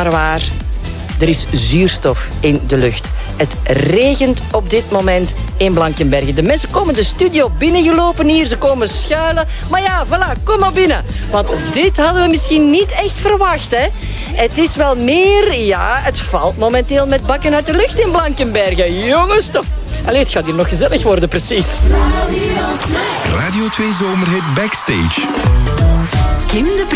maar waar. Er is zuurstof in de lucht. Het regent op dit moment in Blankenberge. De mensen komen de studio binnengelopen hier. Ze komen schuilen. Maar ja, voilà, kom maar binnen. Want dit hadden we misschien niet echt verwacht, hè. Het is wel meer, ja, het valt momenteel met bakken uit de lucht in Blankenberge. Jongens, toch. Allee, het gaat hier nog gezellig worden, precies. Radio 2 Zomerhit Backstage. Kim de